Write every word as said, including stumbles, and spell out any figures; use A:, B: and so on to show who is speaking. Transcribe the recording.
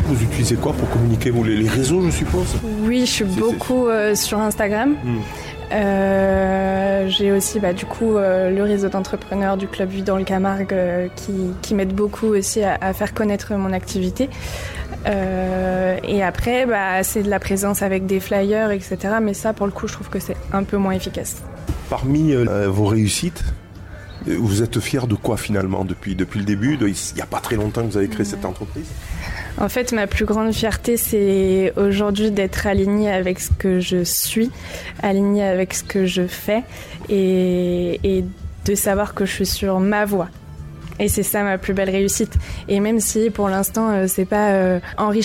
A: Vous utilisez quoi pour communiquer, vous, les, les réseaux, je suppose?
B: Oui, je suis c'est, beaucoup euh, sur Instagram. Mmh. Euh, j'ai aussi bah, du coup euh, le réseau d'entrepreneurs du Club Vie dans le Camargue euh, qui, qui m'aide beaucoup aussi à, à faire connaître mon activité. Euh, et après, bah, c'est de la présence avec des flyers, et cetera. Mais ça, pour le coup, je trouve que c'est un peu moins efficace.
A: Parmi euh, vos réussites, vous êtes fière de quoi finalement depuis, depuis le début de, il n'y a pas très longtemps que vous avez créé cette entreprise?
B: En fait, ma plus grande fierté, c'est aujourd'hui d'être alignée avec ce que je suis, alignée avec ce que je fais et, et de savoir que je suis sur ma voie. Et c'est ça ma plus belle réussite. Et même si pour l'instant, euh, c'est pas euh, enrichissant